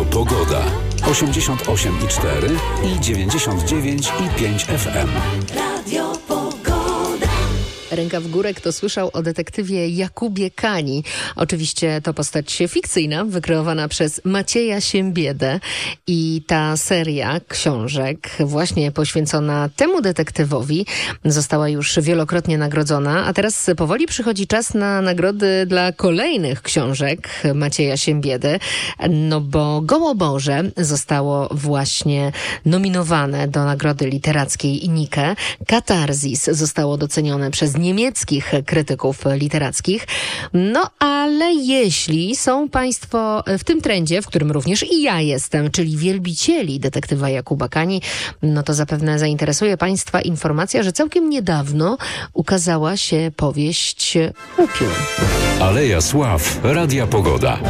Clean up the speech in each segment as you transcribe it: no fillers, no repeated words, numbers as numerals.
Pogoda. 88,4 i 99,5 FM. Radio Pogoda. Ręka w górę, kto słyszał o detektywie Jakubie Kani. Oczywiście to postać fikcyjna, wykreowana przez Macieja Siembiedę i ta seria książek właśnie poświęcona temu detektywowi została już wielokrotnie nagrodzona, a teraz powoli przychodzi czas na nagrody dla kolejnych książek Macieja Siembiedy, no bo Gołoborze zostało właśnie nominowane do nagrody literackiej Nike. Katarzis zostało docenione przez niemieckich krytyków literackich. No ale jeśli są Państwo w tym trendzie, w którym również i ja jestem, czyli wielbicieli detektywa Jakuba Kani, no to zapewne zainteresuje Państwa informacja, że całkiem niedawno ukazała się powieść Upiór. Aleja Sław, Radia Pogoda.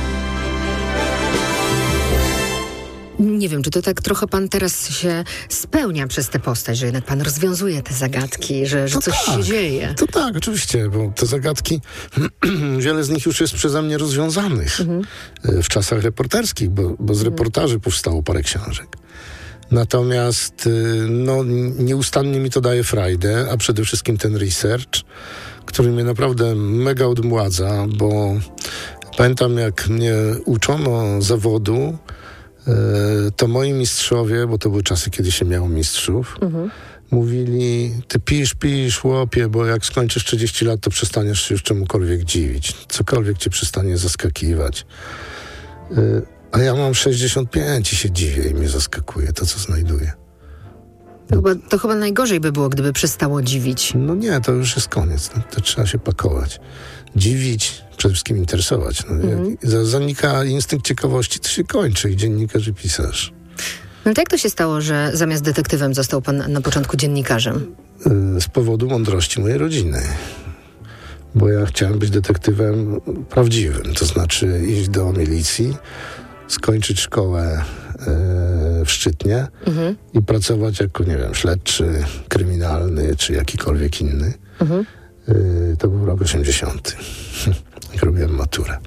Nie wiem, czy to tak trochę pan teraz się spełnia przez tę postać, że jednak pan rozwiązuje te zagadki, że coś się dzieje. To tak, oczywiście, bo te zagadki, wiele z nich już jest przeze mnie rozwiązanych w czasach reporterskich, bo z reportaży powstało parę książek. Natomiast nieustannie mi to daje frajdę, a przede wszystkim ten research, który mnie naprawdę mega odmładza, bo pamiętam, jak mnie uczono zawodu, to moi mistrzowie, bo to były czasy, kiedy się miało mistrzów, mówili: ty pisz, chłopie, bo jak skończysz 30 lat, to przestaniesz się już czemukolwiek dziwić. Cokolwiek cię przestanie zaskakiwać. A ja mam 65 i się dziwię i mnie zaskakuje to, co znajduję. To chyba najgorzej by było, gdyby przestało dziwić. No nie, to już jest koniec. To trzeba się pakować. Dziwić, przede wszystkim interesować. Jak zanika instynkt ciekawości, to się kończy i dziennikarz i pisarz. No to jak to się stało, że zamiast detektywem został pan na początku dziennikarzem? Z powodu mądrości mojej rodziny. Bo ja chciałem być detektywem prawdziwym. To znaczy iść do milicji, skończyć szkołę w Szczytnie i pracować jako, nie wiem, śledczy, kryminalny czy jakikolwiek inny. To był rok 80. Jak robiłem maturę.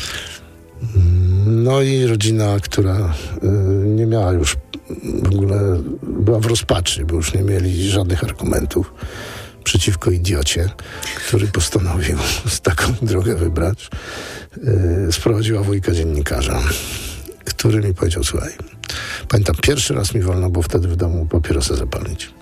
No i rodzina, która nie miała już w ogóle, była w rozpaczy, bo już nie mieli żadnych argumentów przeciwko idiocie, który postanowił taką drogę wybrać. Sprowadziła wujka dziennikarza, który mi powiedział: słuchaj, pamiętam, pierwszy raz mi wolno było wtedy w domu papierosa zapalić.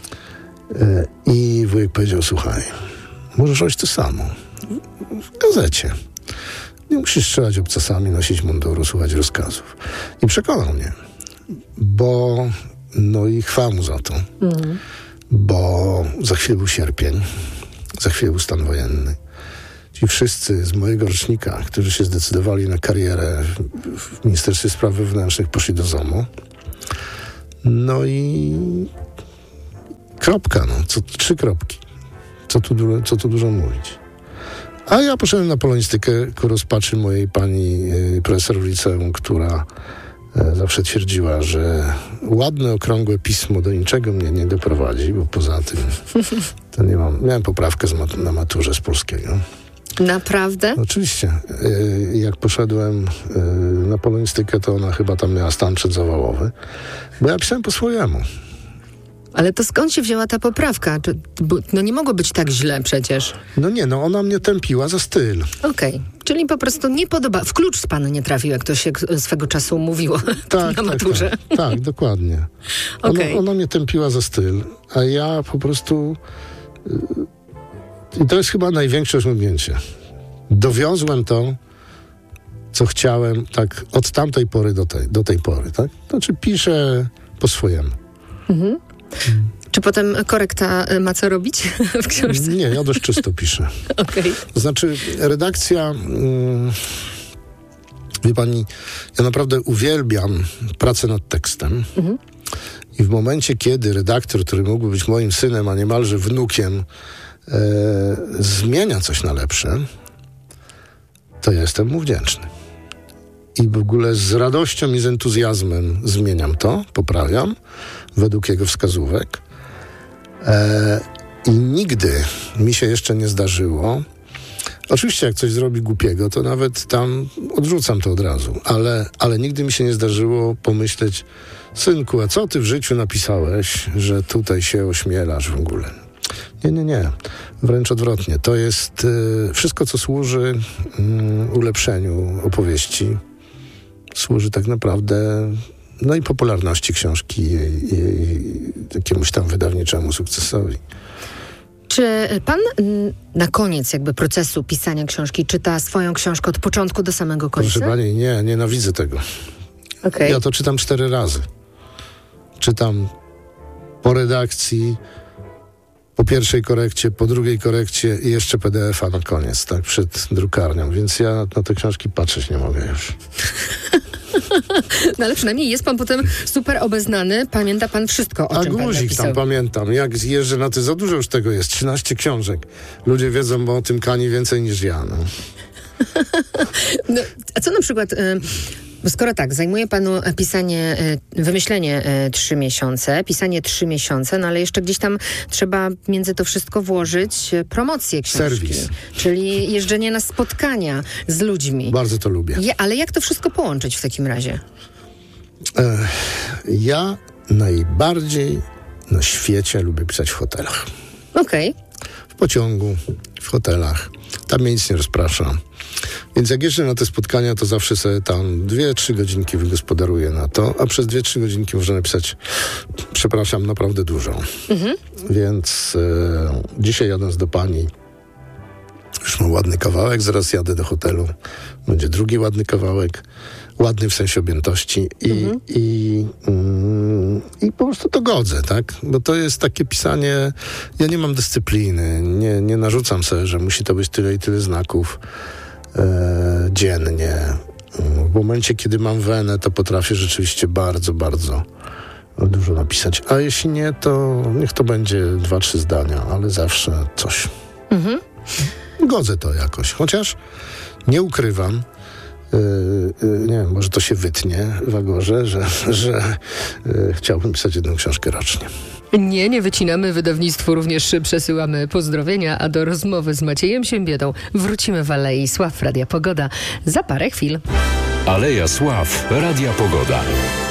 I wujek powiedział: słuchaj, możesz robić to samo w gazecie. Nie musisz strzelać obcasami, nosić munduru, słuchać rozkazów. I przekonał mnie, bo i chwała mu za to, bo za chwilę był sierpień, za chwilę był stan wojenny. Ci wszyscy z mojego rocznika, którzy się zdecydowali na karierę w Ministerstwie Spraw Wewnętrznych, poszli do ZOMO. No i kropka, 3 kropki. Co tu dużo mówić. A ja poszedłem na polonistykę ku rozpaczy mojej pani profesor w liceum, która zawsze twierdziła, że ładne, okrągłe pismo do niczego mnie nie doprowadzi, bo poza tym to nie miałem poprawkę na maturze z polskiego. Naprawdę? Oczywiście. Jak poszedłem na polonistykę, to ona chyba tam miała stan przedzawałowy, bo ja pisałem po swojemu. Ale to skąd się wzięła ta poprawka? Nie mogło być tak źle przecież. Ona mnie tępiła za styl. Okej. Czyli po prostu nie podoba... W klucz z panu nie trafił, jak to się swego czasu mówiło na maturze. Tak, dokładnie. Ona mnie tępiła za styl, a ja po prostu... I to jest chyba największe osiągnięcie. Dowiozłem to, co chciałem, tak od tamtej pory do tej pory, tak? Znaczy piszę po swojemu. Czy potem korekta ma co robić w książce? Nie, ja dość czysto piszę. Okej. Znaczy, redakcja... Wie pani, ja naprawdę uwielbiam pracę nad tekstem. I w momencie, kiedy redaktor, który mógłby być moim synem, a niemalże wnukiem, zmienia coś na lepsze, to ja jestem mu wdzięczny. I w ogóle z radością i z entuzjazmem zmieniam to, poprawiam według jego wskazówek. I nigdy mi się jeszcze nie zdarzyło, Oczywiście jak coś zrobi głupiego, to nawet tam odrzucam to od razu, ale nigdy mi się nie zdarzyło pomyśleć, synku, a co ty w życiu napisałeś, że tutaj się ośmielasz w ogóle? Nie. Wręcz odwrotnie. To jest wszystko, co służy ulepszeniu opowieści. Służy tak naprawdę i popularności książki i jakiemuś tam wydawniczemu sukcesowi. Czy pan na koniec jakby procesu pisania książki czyta swoją książkę od początku do samego końca? Proszę pani, nienawidzę tego. Okay. Ja to czytam 4 razy. Czytam po redakcji, po pierwszej korekcie, po drugiej korekcie i jeszcze PDF-a na koniec, tak, przed drukarnią. Więc ja na te książki patrzeć nie mogę już. No ale przynajmniej jest pan potem super obeznany. Pamięta pan wszystko, o czym pan guzik napisał. tam pamiętam. Jak zjeżdżę na za dużo już tego jest. 13 książek. Ludzie wiedzą o tym Kani więcej niż ja. No. No, a co na przykład... Skoro tak, zajmuje panu wymyślenie 3 miesiące, pisanie 3 miesiące, no ale jeszcze gdzieś tam trzeba między to wszystko włożyć promocję książki. Serwis. Czyli jeżdżenie na spotkania z ludźmi. Bardzo to lubię. Ale jak to wszystko połączyć w takim razie? Ja najbardziej na świecie lubię pisać w hotelach. Okej. W pociągu, w hotelach. Tam mnie nic nie rozprasza. Więc jak jeżdżę na te spotkania, to zawsze sobie tam 2-3 godzinki wygospodaruję na to, a przez 2-3 godzinki można napisać, naprawdę dużo. Więc dzisiaj jadąc do pani, już mam ładny kawałek, zaraz jadę do hotelu, będzie drugi ładny kawałek, ładny w sensie objętości i po prostu to godzę, tak? Bo to jest takie pisanie, ja nie mam dyscypliny, nie narzucam sobie, że musi to być tyle i tyle znaków dziennie. W momencie, kiedy mam wenę, to potrafię rzeczywiście bardzo, bardzo dużo napisać. A jeśli nie, to niech to będzie 2-3 zdania, ale zawsze coś. Godzę to jakoś. Chociaż nie ukrywam, nie wiem, może to się wytnie w Agorze, że chciałbym pisać 1 książkę rocznie. Nie wycinamy. Wydawnictwu również przesyłamy pozdrowienia, a do rozmowy z Maciejem Siembiedą wrócimy w Alei Sław Radia Pogoda za parę chwil. Aleja Sław Radia Pogoda.